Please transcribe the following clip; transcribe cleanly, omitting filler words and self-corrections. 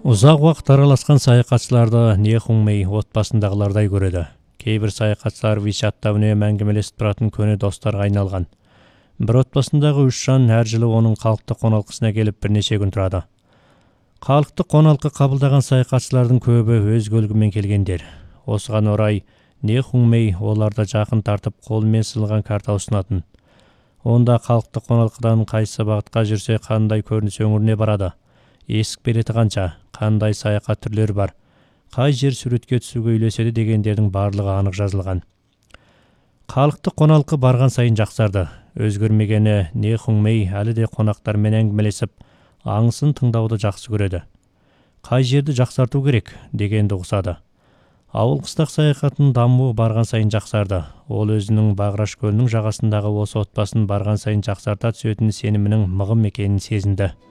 Ұзақ уақыт араласқан саяхатшыларды не Хуңмэй отбасындағылардай көреді. Кейбір саяхатшылар WeChat'та үнемі әңгімелесіп тұратын көне достарға айналған. Бір отбасындағы 3 жан әр жылы оның қалыпты қоналқысына келіп бірнеше күн тұрады. Қалыпты қоналқы қабылдаған саяхатшылардың көбі өз көлігімен келгендер. Осыған орай не Хуңмэй оларды жақын тартып қолымен сызылған карта ұсынатын. Онда қалыпты қоналқыдан қайсы бағытқа жүрсе қандай көрініс өңіріне барады, есік береті қанша, қандай саяхат түрлері бар, қай жер суретке түсуге үйлеседі дегендердің барлығы анық жазылған. Қалыпты қоналқы барған сайын жақсарды. Өзгермегені не Хуңмэй әлі де қонақтармен әңгімелесіп, аңысын тыңдауды жақсы көреді. Қай жерді жақсарту керек дегенді ұқсады. Ауыл қыстақ саяхатының дамуы барған сайын жақсарды. Ол өзінің Бағраш көлінің жағасындағы осы отбасын барған сайын жақсарта түсетін сенімінің мығым екенін сезінді.